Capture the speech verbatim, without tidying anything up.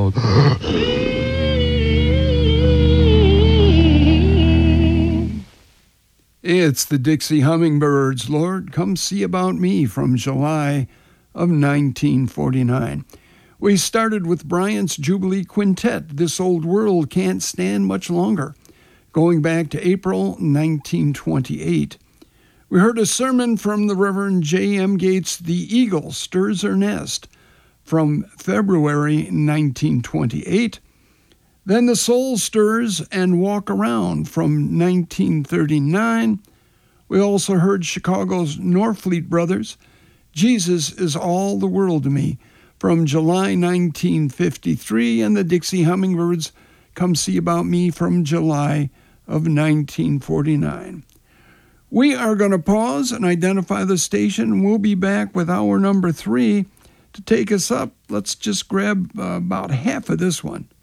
sound. It's the Dixie Hummingbirds, Lord, Come See About Me, from July of nineteen forty-nine. We started with Bryant's Jubilee Quintet, This Old World Can't Stand Much Longer, going back to April nineteen twenty-eight. We heard a sermon from the Reverend J M Gates, The Eagle Stirs Her Nest, from February nineteen twenty-eight. Then The Soul Stirs and Walk Around, from nineteen thirty-nine. We also heard Chicago's Norfleet Brothers, Jesus Is All the World to Me, from July nineteen fifty-three, and the Dixie Hummingbirds, Come See About Me, from July of nineteen forty-nine. We are going to pause and identify the station. We'll be back with hour number three to take us up. Let's just grab uh, about half of this one.